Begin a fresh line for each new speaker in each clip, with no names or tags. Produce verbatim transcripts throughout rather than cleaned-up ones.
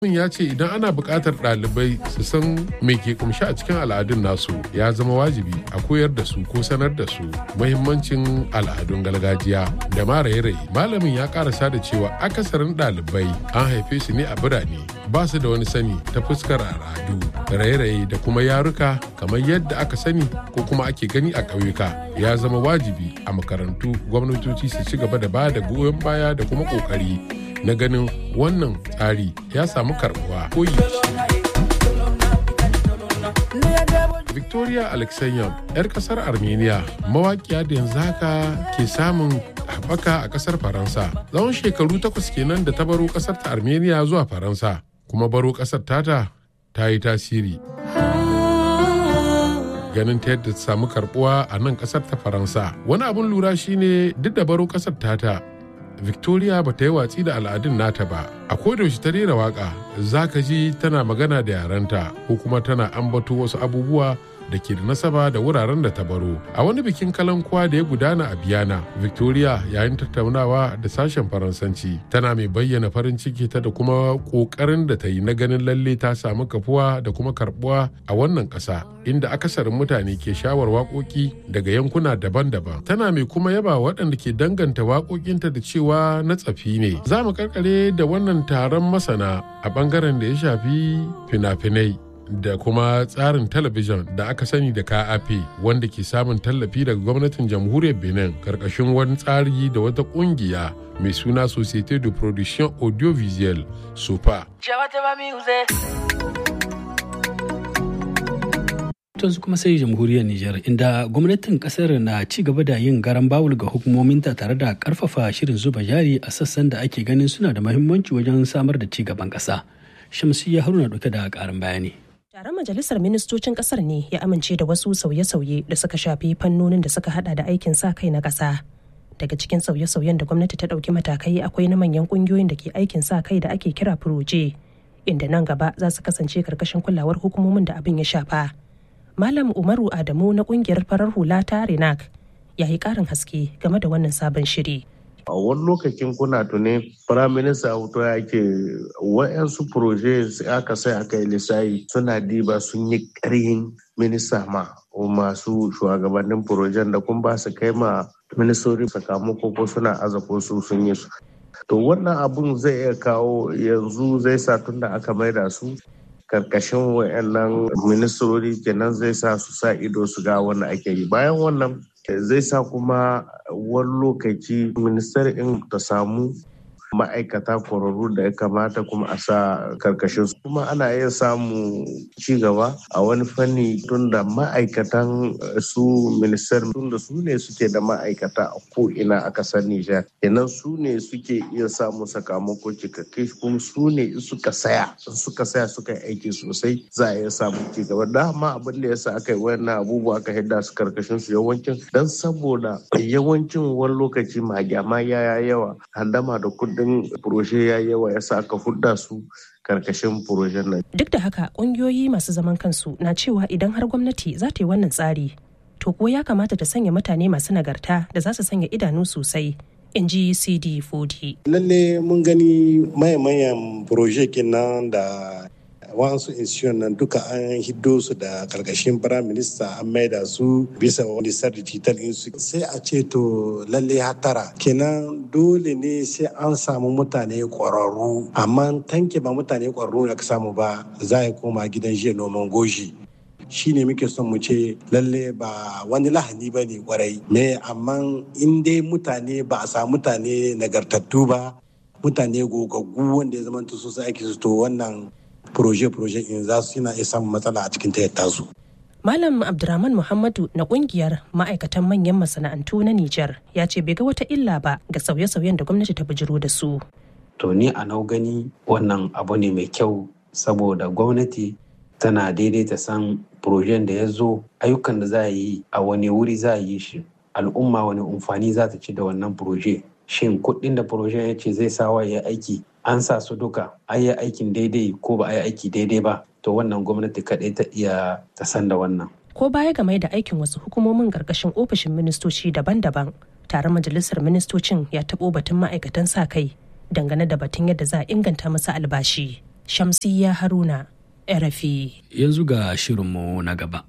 ya ce idan ana buƙatar ɗalibai su san me ke kumshi a cikin al'adun nasu ya zama wajibi a koyar da su ko sanar da su muhimmancin al'adun gargajiya da ma raye-raye. Malamin ya karasa da cewa akasarin ɗalibai an haife su ne a birane ba su da wani sani ta fuskar al'adu raye-raye da kuma yaruka kamar yadda aka sani ko kuma ake gani a ƙauyuka. Ya zama wajibi a makarantu gwamnatoci su ci gaba da ba da goyon baya da kuma ƙoƙari na ganin wannan tsari ya samu karbuwa koyi. Victoria Alexeyev, 'yar kasar Armenia, mawaƙiya da yanzu haka ke samun haɓaka a kasar Faransa. Tsawon shekaru takwas kenan da ta baro kasar ta Armenia zuwa Faransa, kuma baro kasar tata ta yi tasiri. Ganin ta yadda ta samu karbuwa a nan kasar ta Faransa. Wani abin lura shine duk da baro kasar tata, Victoria ba ta yi watsi da al'adun nata ba. A kodayaushe ta rera waka, za ka ji tana magana da yarenta ko kuma tana ambato wasu abubuwa da ke da nasaba da wuraren da ta baro. A wani bikin kalankuwa da ya gudana a Biyana, Victoria yayin tattaunawa da sashen Faransanci tana mai bayyana farin ciki ta da kuma kokarin da ta yi na ganin lalle ta samu kafuwa da kuma karbuwa a wannan ƙasa, inda akasarin mutane ke shawar waƙoƙi daga yankuna daban-daban. Tana mai kuma yaba waɗanda ke danganta waƙoƙinta da cewa na tsafi ne. Za mu karkare da wannan taron masana a ɓangaren da ya shafi fina-finai da kuma tsarin talabijin da aka sani da K A P, wanda ke samun tallafi daga gwamnatin jamhuriyar Benin karkashin wani tsari da wata kungiya mai suna Société de Production Audiovisuelle S O P A.
Yanzu kuma sai jamhuriyar Nijar, inda gwamnatin kasar na ci gaba da yin garan bawul ga hukumominta tare da karfafa shirin zuba jari a sassan da ake ganin suna da muhimmanci wajen samar da ci gaban kasa. Shamsiyya Haruna dauke da karin bayani.
Taron majalisar ministocin kasar ne ya amince da wasu sauye-sauye da suka shafi fannonin da suka hada da aikin sa kai na kasa. Daga cikin sauye-sauyen da gwamnati ta dauki matakai akwai na manyan kungiyoyin da ke aikin sa kai da ake kira Proje, inda nan gaba za su kasance karkashin kulawar hukumomin da abin ya shafa. Malam Umaru Adamu na kungiyar farar hula ta Renak ya yi karin haske game da wannan sabon shiri.
A wani lokacin kuna tuni firaminista hoto ya ke wa'yansu proje aka sai aka yi lissayi suna diba sun yi ƙarhin minista ma masu shugabannin projen da kun ba su kai ma ministori sakamako ko suna azafo su sun yi su. To wannan abun zai iya kawo yanzu zai sa tun da aka maida su karkashin wa'yannan ministrori kenan zai sa su sa ido su ga wannan ake yi. Bayan wannan zai sa kuma wani lokaci ministar in ta samu ma'aikata kwararru da ya kamata kuma a sa karkashin su, kuma ana iya samu ci gaba a wani fanni tun da ma'aikatan su ministar tun da su ne suke da ma'aikata a ko'ina a kasar Nijar, kenan su ne suke iya samu sakamako cikakke, kuma su ne suka saya suka saya suka yi aiki sosai za a iya samu ci gaba. Dama abin da yasa aka yi wannan abubuwa aka hidda su karkashin su yawancin dan saboda yawancin wani lokaci magyama ya yawa, handama da kudin din proje ya yawa ya sa aka hudda su karkashin projen nan.
Duk da haka kungiyoyi masu zaman kansu na cewa idan har gwamnati za ta yi wannan tsari, to ko ya kamata ta sanya mutane masu nagarta da za su sanya idanu sosai, in ji C D forty.
Lalle mun gani mayan proje kenan da wasu institution nan duka an hiddo su da karkashin prime minister an maida su bisa wani sarri digital su sai a ce to lalle hatara kenan dole ne sai an samu mutane kwararru, amma tanke ba mutane kwararru da ka samu ba za a koma gidan jiya noman goji. Shi ne muke son mu ce lalle ba wani lahani ba ne kwarai me, amma in dai mutane ba a samu mutane nagartattu ba, mutane gogaggu wanda ya zama su sai ake su to wannan proje-proje in za su yana iya samun matsala a cikin ta su.
Malam Abdurrahman Muhammadu na kungiyar ma'aikatan manyan masana'antu na Nijar ya ce bai ga wata illa ba ga sauye-sauyen da gwamnati ta bijiro da su.
To ni a nau gani wannan abu ne mai kyau, saboda gwamnati tana daidaita san projen da ya zo, ayyukan da za a yi a wani wuri za a yi shi, al'umma wani amfani za ta ci da wannan proje. Shin kuɗin da projen ya ce zai sawa ya aiki an sa su duka, an yi aikin daidai ko ba a yi aiki daidai ba, to wannan gwamnati kaɗai ta iya ta san da wannan.
Ko baya game da aikin wasu hukumomin ƙarƙashin ofishin ministoci daban-daban, taron majalisar ministocin ya taɓo batun ma'aikatan sa kai dangane da batun yadda za a inganta masa albashi. Shamsiyya Haruna, R F I.
Yanzu ga shirinmu na gaba.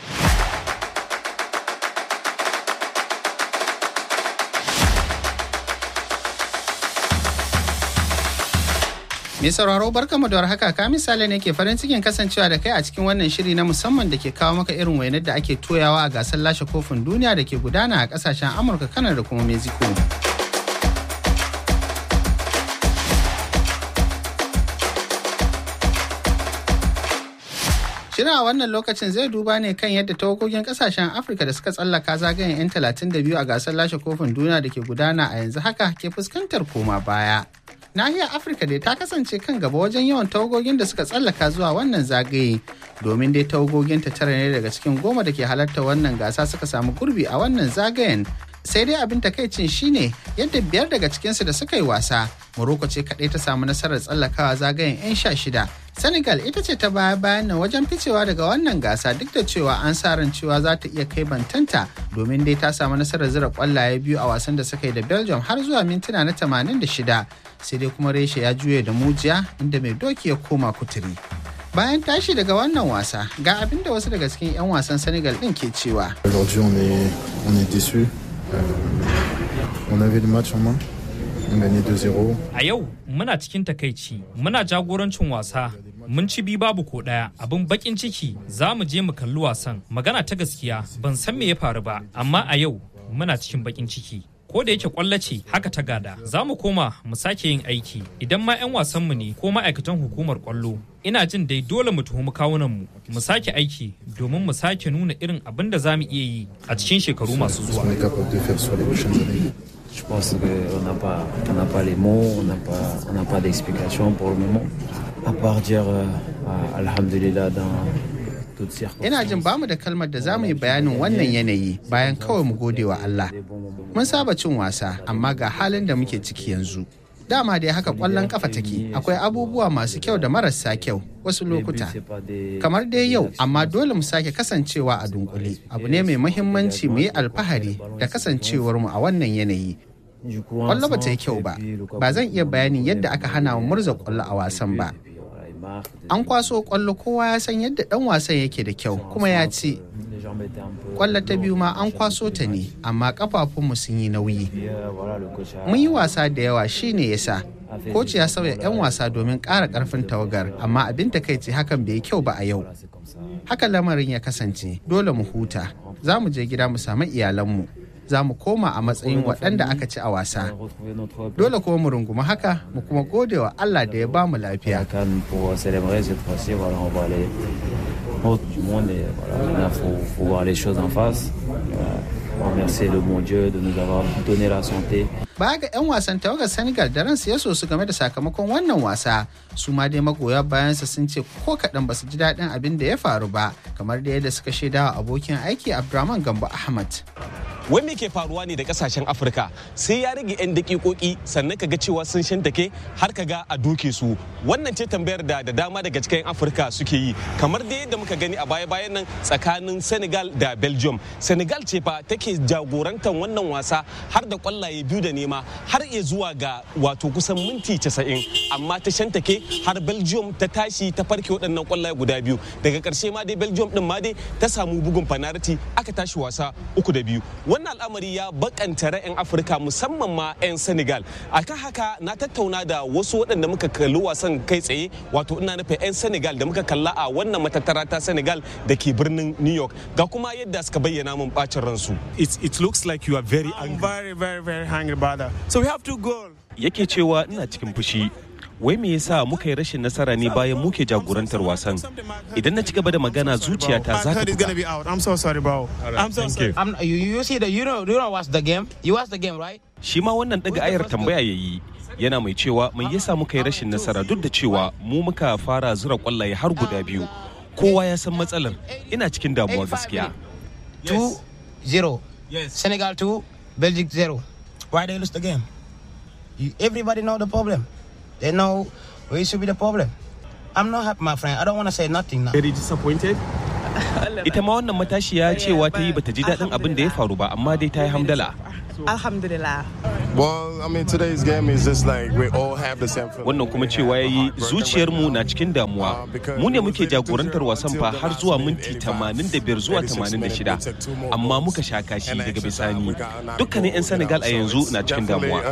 Mai sauraro barkamu da warhaka, ka misali ne ke farin cikin kasancewa da kai a cikin wannan shiri na musamman da ke kawo maka irin wainar da ake toyawa a gasar lashe kofin duniya da ke gudana a kasashen Amurka, Kanada da kuma Mexico. Shirin a wannan lokacin zai duba ne kan yadda tawagogin kasashen Afirka da suka tsallaka zagayen 'yan talatin da biyu a gasar lashe kofin duniya da ke gudana a yanzu haka ke fuskantar koma baya. Nahiyar Afirka dai ta kasance kan gaba wajen yawan tawagogin da suka tsallaka zuwa wannan zagaye, domin dai tawagogin ta tara ne daga cikin goma da ke halarta wannan gasa suka samu gurbi a wannan zagayen. Sai dai abin takaicin shine yadda biyar daga cikinsu da suka yi wasa, Morocco ce kaɗai ta samu nasarar tsallakawa zagayen 'yan sha shida. Senegal ita ce ta baya bayan nan wajen ficewa daga wannan gasa, duk da cewa an sa ran cewa za ta iya kai bantanta, domin dai ta samu nasarar zira kwallaye biyu a wasan da suka yi da Belgium har zuwa mintuna na tamanin da shida. Sai dai kuma reshe ya juye da mujiya inda mai doki ya koma kuturi. Bayan tashi daga wannan wasa, ga abin da wasu daga cikin 'yan wasan Senegal ɗin ke cewa.
Aujourd'hui on est on est déçus. On avait le match en main. On gagnait deux zéro.
A yau muna cikin takaici, muna jagorancin wasa, mun ci bi babu ko daya. Abin bakin ciki, za mu je mu kalli wasan. Magana ta gaskiya, ban san me ya faru ba, amma a yau muna cikin bakin ciki. Ko da yake kwallo ce haka ta gada, za mu koma mu sake yin aiki. Idan ma 'yan wasanmu ne ko ma'aikatan hukumar kwallo, ina jin dai dole mu tuhumi kawunanmu, mu sake aiki domin mu sake nuna irin abin da za mu iya yi a cikin shekaru masu zuwa.
Je pense qu'on n'a pas, on n'a pas les mots, on n'a pas, on n'a pas d'explication pour le moment. À part dire euh, alhamdulillah dans toutes circonstances.
Ina jin bamu da kalmar da za mu yi bayanin wannan yanayi bayan kawai mu gode wa Allah. Mun saba cin wasa, amma ga halin da muke ciki yanzu. Dama dai haka kwallon kafa take, akwai abubuwa masu kyau da marasa kyau wasu lokuta. Kamar dai yau, amma dole mu sake kasancewa a dunkule. Abu ne mai muhimmanci mu yi alfahari da kasancewar mu a wannan yanayi. Kwallo ba ta yi kyau ba, ba zan iya bayanin yadda aka hana mu murza kwallo a wasan ba. An kwaso kwallo, kowa ya san yadda dan wasan yake da kyau kuma ya ci. Kwallo ta biyu ma an kwaso ta ne, amma kafafunmu sun yi nauyi. Mun yi wasa da yawa shine yasa. Koci ya sauya 'yan wasa domin ƙara ƙarfin tawagar, amma abin takaici hakan bai yi kyau ba a yau. Haka lamarin ya kasance, dole mu huta. Za mu je gida mu samu iyalanmu. Za mu koma a matsayin waɗanda aka ci a wasa. Dole kuma mu rungumi haka, mu kuma gode wa Allah da ya ba mu lafiya.
Du monde et voilà, il faut, faut voir les choses en face. Euh, remercier le bon Dieu de nous avoir donné la santé.
Baya ga 'yan wasan tawagar Senegal da ransu ya so su game da sakamakon wannan wasa, su ma dai magoya bayansa sun ce ko kaɗan ba su ji daɗin abin da ya faru ba, kamar da yadda suka shaida wa abokin aiki Abdurrahman Gambo Ahmad.
Wai me ke faruwa ne da kasashen Afirka sai ya rage 'yan dakikoki sannan kaga cewa sun shantake har kaga a doke su. Wannan ce tambayar da da dama daga cikin Afirka suke yi, kamar da yadda muka gani a baya-bayan nan tsakanin Senegal da Belgium. Senegal ce fa take jagorantar wannan wasa har da kwallaye biyu da nema har iya zuwa ga wato kusan minti casa'in, amma ta shantake har Belgium ta tashi ta farke waɗannan kwallaye guda biyu. Daga ƙarshe ma dai Belgium din ma dai ta samu bugun fanariti aka tashi wasa uku da biyu. Wannan al'amari ya bakanta 'yan Afirka musamman ma 'yan Senegal. Akan haka na tattauna da wasu waɗanda muka kalli wasan kai tsaye, wato ina nufin 'yan Senegal da muka kalla a wannan matattara ta Senegal da ke birnin New York. Ga kuma yadda suka bayyana mun bacin ransu.
It, it looks like you are very angry.
Very, very, very angry, brother. So we have to go.
Yake cewa ina cikin fushi. Wai me yasa muka yi rashin nasara ne bayan muke jagorantar wasan? Idan na ci gaba da magana zuciyata za ta buga.
I'm so sorry, bro. I'm so sorry.
I'm, you, you see the you know you know watch the game. You watch the game, right?
Shi ma wannan daga ayar tambaya yayi. Yana mai cewa mai yasa muka yi rashin nasara duk da cewa mu muka fara zura kwallaye har guda biyu. Kowa ya san matsalar. Ina cikin damuwa gaskiya.
two zero. Yes. Senegal two, Belgium zero. Why they lose the game? You, everybody know the problem. They know where should be the problem. I'm not happy, my friend. I don't want to say nothing now.
Very disappointed. Ita ma wannan matashiya cewa ta yi bata ji daɗin abin da ya faru ba, amma dai ta yi hamdala.
Alhamdulillah. Well, I mean, today's game is just like we all have the same feeling.
Wannan kuma cewa yayi zuciyarmu na cikin damuwa. Mu ne muke jagorantar wasan fa har zuwa minti tamanin da biyar zuwa tamanin da shida. Amma muka sha kashi daga bisani. Dukkanin 'yan Senegal a yanzu na cikin damuwa.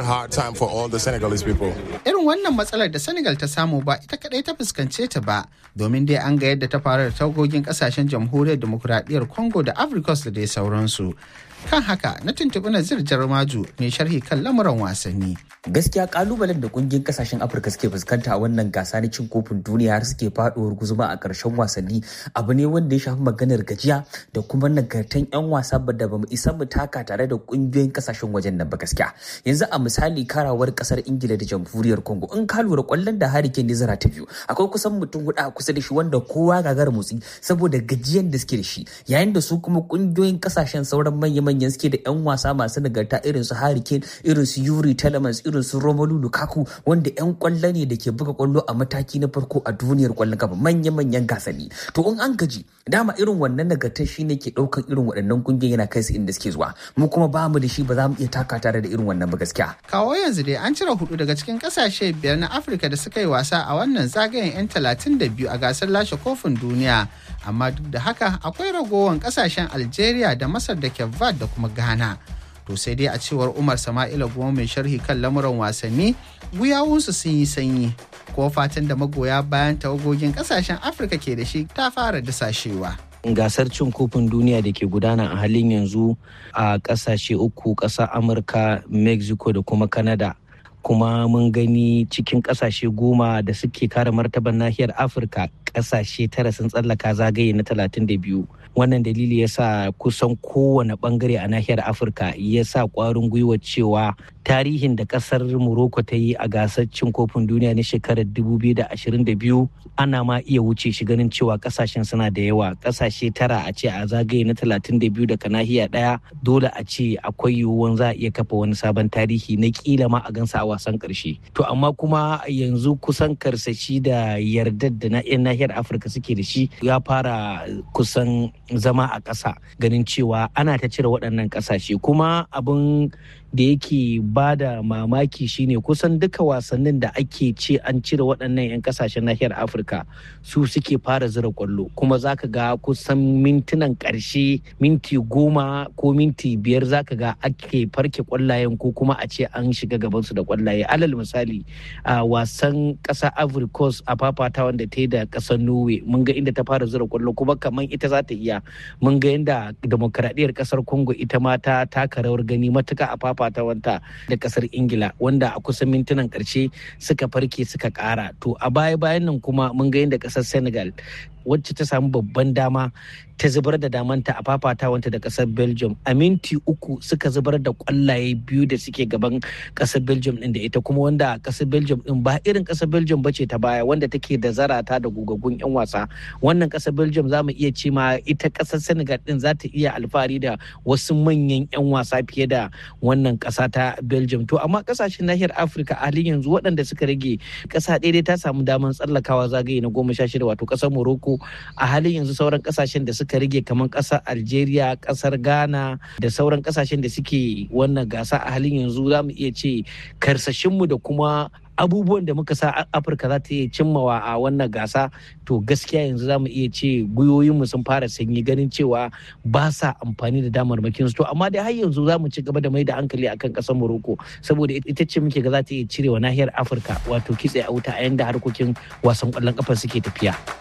Irin wannan matsalar da Senegal ta samu ba ita kadai ta fuskance ta ba, domin dai an ga yadda ta faru da tagogin kasashen jamhuriyar demokuraɗiyyar Congo da Ivory Coast da dai sauransu. Kan haka na tuntuɓi Nazir Jarmaju mai sharhi kan lamuran wasanni.
Gaskiya kalubalen da kungiyar kasashen Afirka suke fuskanta a wannan gasa na cin kofin duniya har suke faɗuwar guzuma a ƙarshen wasanni abu ne wanda ya shafi maganar gajiya da kuma nagartan 'yan wasa da ba mu isa mu taka tare da kungiyoyin kasashen wajen nan ba gaskiya. Yanzu a misali karawar kasar Ingila da jamhuriyar Congo in ka lura kwallon da Harry Kane zara ta biyu akwai kusan mutum hudu a kusa da shi wanda kowa gagara motsi saboda gajiyan da suke da shi, yayin da su kuma kungiyoyin kasashen sauran manyan manyan suke da 'yan wasa masu nagarta irin su Harry Kane, irin su Yuri Telemans, irin su Romelu Lukaku wanda 'yan kwallo ne da ke buga kwallo a mataki na farko a duniyar kwallon kafa manya-manyan gasanni. To in an gaji dama irin wannan nagartar shi ne ke ɗaukar irin waɗannan kungiyoyi yana kai su inda suke zuwa. Mu kuma ba mu da shi ba za mu iya taka tare da irin wannan ba gaskiya.
Kawo yanzu dai an cire hudu daga cikin kasashe biyar na Afirka da suka yi wasa a wannan zagayen 'yan talatin da biyu a gasar lashe kofin duniya. Amma duk da haka akwai ragowar kasashen Algeria da Masar da Cape Verde da kuma Ghana. To sai dai a cewar Umar Sama'ila Goma mai sharhi kan lamuran wasanni, guyawunsu sun yi sanyi. Ko fatan da magoya bayan tawagogin kasashen Afirka ke da shi ta fara dasashewa.
Gasar cin kofin duniya da ke gudana a halin yanzu a kasashe uku, ƙasar Amurka, Mexico da kuma Canada. Kuma mun gani cikin kasashe goma da suke kare martaban nahiyar Afirka, kasashe tara sun tsallaka zagaye na talatin da biyu. Wannan dalili ya sa kusan kowane bangare a nahiyar Afirka ya sa kwarin gwiwa cewa tarihin da kasar Morocco ta yi a gasar cin kofin duniya na shekarar dubu biyu da ashirin da biyu ana ma iya wuce shi ganin cewa kasashen suna da yawa. Kasashe tara a ce a zagaye na talatin da biyu daga nahiya daya, dole a ce akwai yiwuwan za a iya kafa wani sabon tarihi na kila ma a gansa a wasan karshe. To amma kuma yanzu kusan karsashi da yardar da na yan nahiyar Afirka suke da shi ya fara kusan zama a ƙasa, ganin cewa ana ta cire waɗannan ƙasashe. Kuma abin da yake ba da mamaki shine kusan duka wasannin da ake ce an cire waɗannan 'yan kasashen nahiyar Afirka su suke fara zira kwallo, kuma zaka ga kusan mintunan ƙarshe minti goma ko minti biyar zaka ga ake farke kwallayen ko kuma a ce an shiga gabansu da kwallaye. Alal misali a wasan ƙasa Ivory Coast a fafata wanda ta yi da ƙasar Norway mun ga inda ta fara zira kwallo kuma kamar ita za ta iya. Mun ga yadda demokradiyyar ƙasar Congo ita ma ta taka rawar gani matuka a fafatawanta da kasar Ingila wanda a kusan mintunan karshe suka farke suka kara. To a baya bayan nan kuma mun ga yadda kasar Senegal wacce ta samu babban dama ta zubar da damanta a fafatawanta da kasar Belgium a minti uku suka zubar da kwallaye biyu da suke gaban kasar Belgium din da ita, kuma wanda kasar Belgium din ba irin kasar Belgium bace ta baya wanda take da zarata da gugaggun yan wasa. Wannan kasar Belgium za mu iya ce ma ita kasar Senegal din za ta iya alfahari da wasu manyan yan wasa fiye da wannan kasa ta Belgium. To amma kasashen nahiyar Afirka a halin yanzu waɗanda suka rage, kasa ɗaya ta samu damar tsallakawa zagaye na goma sha shida wato kasar Morocco. A halin yanzu sauran kasashen da suka rage kamar kasar Algeria, kasar Ghana da sauran kasashen da suke wannan gasa a halin yanzu za mu iya ce karsashinmu da kuma abubuwan da muka sa Afirka za ta iya cimmawa a wannan gasa, to gaskiya yanzu za mu iya ce gwiwoyinmu sun fara sanyi ganin cewa ba sa amfani da damarmakin su. To amma dai har yanzu za mu ci gaba da mai da hankali akan kasar Morocco saboda ita ce muke ga za ta iya cirewa nahiyar Afirka wato kitse a wuta a yanda harkokin wasan kwallon kafa suke tafiya.